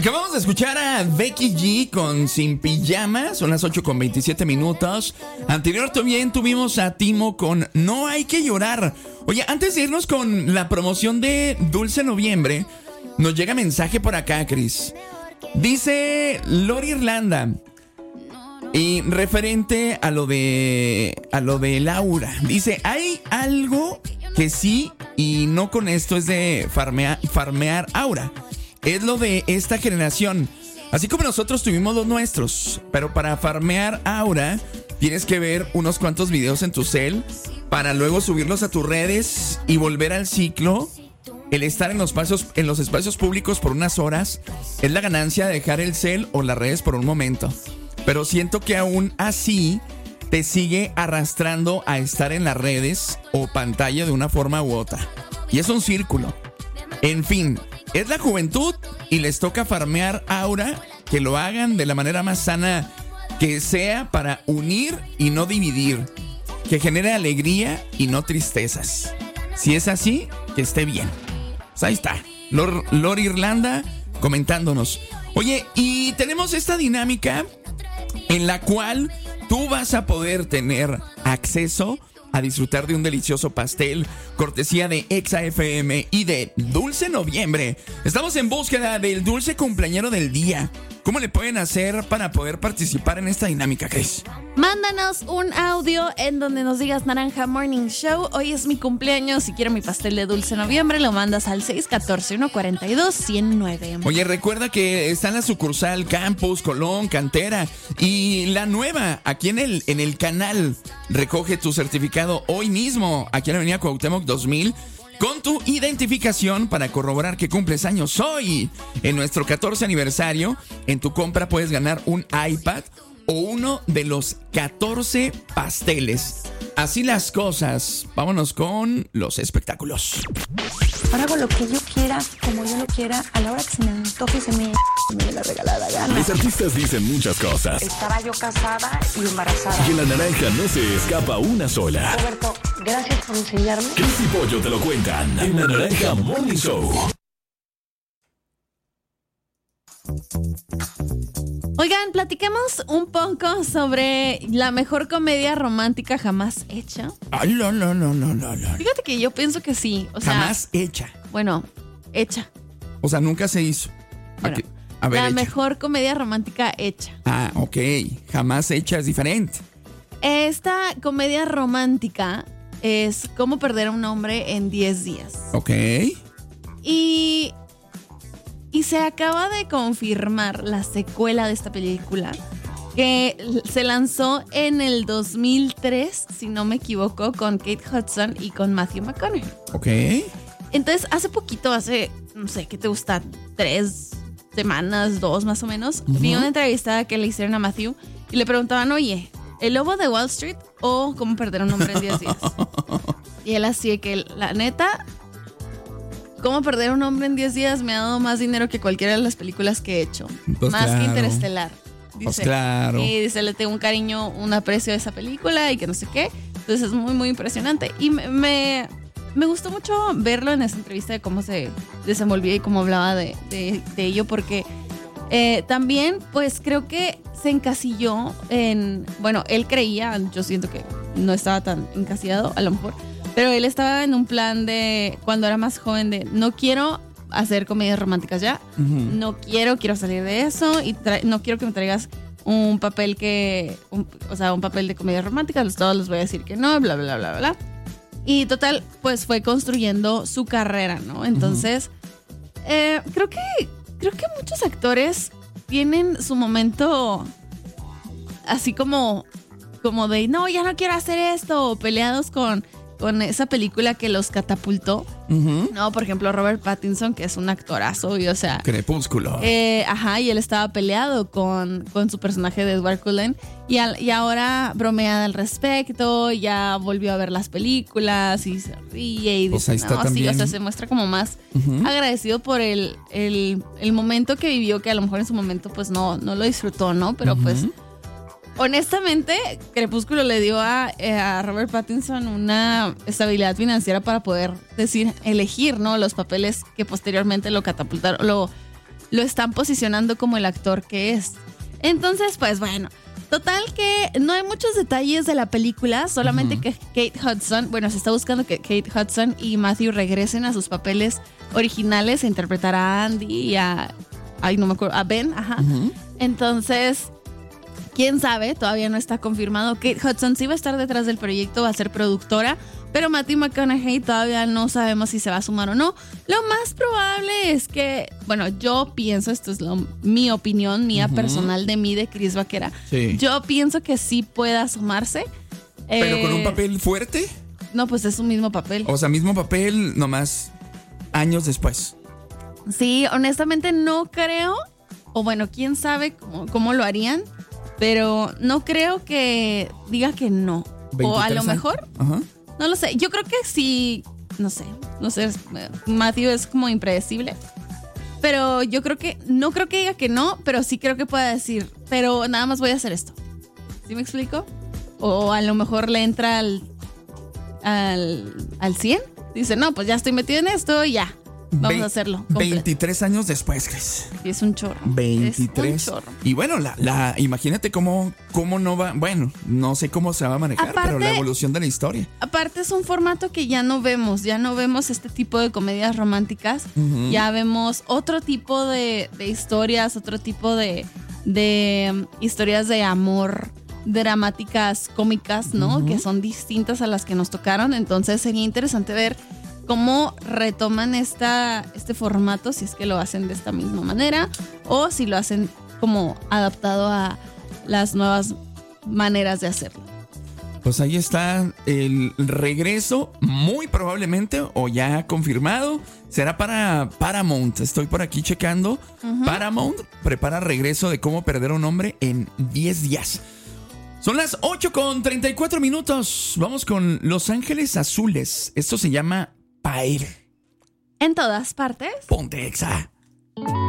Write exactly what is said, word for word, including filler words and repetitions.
Acabamos de escuchar a Becky G con Sin Pijama, son las ocho con veintisiete minutos. Anterior también tuvimos a Timo con No Hay Que Llorar. Oye, antes de irnos con la promoción de Dulce Noviembre, nos llega mensaje por acá, Cris. Dice Lori Irlanda, y referente a lo de a lo de Laura, dice, hay algo que sí y no con esto es de farmea, farmear aura. Es lo de esta generación. Así como nosotros tuvimos los nuestros. Pero para farmear aura, tienes que ver unos cuantos videos en tu cel para luego subirlos a tus redes y volver al ciclo. El estar en los espacios, en los espacios públicos por unas horas es la ganancia de dejar el cel o las redes por un momento. Pero siento que aún así te sigue arrastrando a estar en las redes o pantalla de una forma u otra. Y es un círculo. En fin, es la juventud y les toca farmear aura, que lo hagan de la manera más sana que sea para unir y no dividir, que genere alegría y no tristezas. Si es así, que esté bien. Pues ahí está, Lor, Lor Irlanda comentándonos. Oye, y tenemos esta dinámica en la cual tú vas a poder tener acceso a disfrutar de un delicioso pastel, cortesía de Exa F M y de Dulce Noviembre. Estamos en búsqueda del dulce cumpleañero del día. ¿Cómo le pueden hacer para poder participar en esta dinámica, Cris? Mándanos un audio en donde nos digas Naranja Morning Show. Hoy es mi cumpleaños. Si quiero mi pastel de Dulce Noviembre, lo mandas al seis uno cuatro, uno cuatro dos, cero nueve. Oye, recuerda que está en la sucursal Campus, Colón, Cantera y la nueva aquí en el, en el canal. Recoge tu certificado hoy mismo aquí en la avenida Cuauhtémoc dos mil. Con tu identificación para corroborar que cumples años hoy. En nuestro catorce aniversario, en tu compra puedes ganar un iPad o uno de los catorce pasteles. Así las cosas. Vámonos con los espectáculos. Ahora hago lo que yo quiera, como yo lo quiera, a la hora que se me antoje y se me, me dé la regalada gana. Los artistas dicen muchas cosas. Estaba yo casada y embarazada. Y en la naranja no se escapa una sola. Roberto, gracias por enseñarme. Cris y Pollo te lo cuentan en la Naranja Morning Show. Oigan, platiquemos un poco sobre la mejor comedia romántica jamás hecha. Ay, no, no, no, no, no, no. Fíjate que yo pienso que sí. O sea, jamás hecha. Bueno, hecha. O sea, nunca se hizo. Bueno, Aquí, a ver, la hecha. mejor comedia romántica hecha. Ah, ok. Jamás hecha es diferente. Esta comedia romántica es Cómo perder a un hombre en diez días. Ok. Y... Y se acaba de confirmar la secuela de esta película, que se lanzó en el dos mil tres, si no me equivoco, con Kate Hudson y con Matthew McConaughey. Ok. Entonces, hace poquito, hace, no sé, ¿qué te gusta? Tres semanas, dos más o menos, uh-huh. vi una entrevista que le hicieron a Matthew y le preguntaban, oye, ¿El Lobo de Wall Street o Cómo perder a un hombre en diez días? Y él así de que, la neta... Cómo perder a un hombre en diez días me ha dado más dinero que cualquiera de las películas que he hecho. Pues más claro. que Interestelar. Dice, pues claro. Y dice, le tengo un cariño, un aprecio a esa película y que no sé qué. Entonces es muy, muy impresionante. Y me, me, me gustó mucho verlo en esa entrevista de cómo se desenvolvía y cómo hablaba de, de, de ello. Porque eh, también, pues creo que se encasilló en... Bueno, él creía, yo siento que no estaba tan encasillado, a lo mejor... Pero él estaba en un plan de, cuando era más joven, de no quiero hacer comedias románticas ya. Uh-huh. No quiero, quiero salir de eso. Y tra- no quiero que me traigas un papel que, un, o sea, un papel de comedias románticas. Todos les voy a decir que no, bla, bla, bla, bla. Y total, pues fue construyendo su carrera, ¿no? Entonces, uh-huh. eh, creo que, creo que muchos actores tienen su momento así como, como de, no, ya no quiero hacer esto. O peleados con... con esa película que los catapultó. Uh-huh. No, por ejemplo, Robert Pattinson, que es un actorazo, y, o sea... Crepúsculo. Eh, ajá, y él estaba peleado con, con su personaje de Edward Cullen, y, al, y ahora bromea al respecto, ya volvió a ver las películas, y se ríe, y pues dice, ahí está no, también. sí, o sea, se muestra como más uh-huh. agradecido por el, el, el momento que vivió, que a lo mejor en su momento, pues, no, no lo disfrutó, ¿no? Pero, uh-huh. pues... Honestamente, Crepúsculo le dio a, a Robert Pattinson una estabilidad financiera para poder decir, elegir, ¿no? Los papeles que posteriormente lo catapultaron, lo, lo están posicionando como el actor que es. Entonces, pues bueno, total que no hay muchos detalles de la película, solamente uh-huh. que Kate Hudson, bueno, se está buscando que Kate Hudson y Matthew regresen a sus papeles originales a interpretar a Andy y a, ay, no me acuerdo, a Ben, ajá. Uh-huh. Entonces, quién sabe, todavía no está confirmado. Kate Hudson sí va a estar detrás del proyecto, va a ser productora, pero Matthew McConaughey todavía no sabemos si se va a sumar o no. Lo más probable es que, bueno, yo pienso, esto es lo, mi opinión, mía uh-huh. personal de mí, de Chris Vaquera. Sí. Yo pienso que sí pueda sumarse. ¿Pero eh, con un papel fuerte? No, pues es su mismo papel. O sea, mismo papel, nomás años después. Sí, honestamente no creo, o bueno, quién sabe cómo, cómo lo harían, pero no creo que diga que no. O a lo mejor... Ajá. No lo sé, yo creo que sí, no sé, no sé, Matthew es como impredecible, pero yo creo que, no creo que diga que no, pero sí creo que pueda decir, pero nada más voy a hacer esto. ¿Sí me explico? O a lo mejor le entra al, al, al cien, dice, no, pues ya estoy metido en esto y ya, vamos Ve- a hacerlo. Completo. veintitrés años después, Chris. Sí, es un chorro. veintitrés. Es un chorro. Y bueno, la, la, imagínate cómo, cómo no va, bueno, no sé cómo se va a manejar, aparte, pero la evolución de la historia. Aparte es un formato que ya no vemos, ya no vemos este tipo de comedias románticas, uh-huh. ya vemos otro tipo de, de historias, otro tipo de, de um, historias de amor dramáticas, cómicas, ¿no? Uh-huh. Que son distintas a las que nos tocaron, entonces sería interesante ver cómo retoman esta, este formato, si es que lo hacen de esta misma manera o si lo hacen como adaptado a las nuevas maneras de hacerlo. Pues ahí está el regreso, muy probablemente, o ya confirmado, será para Paramount. Estoy por aquí checando. Uh-huh. Paramount prepara regreso de Cómo perder a un hombre en diez días. Son las ocho con treinta y cuatro minutos. Vamos con Los Ángeles Azules. Esto se llama Paer. En todas partes. Ponte Exa.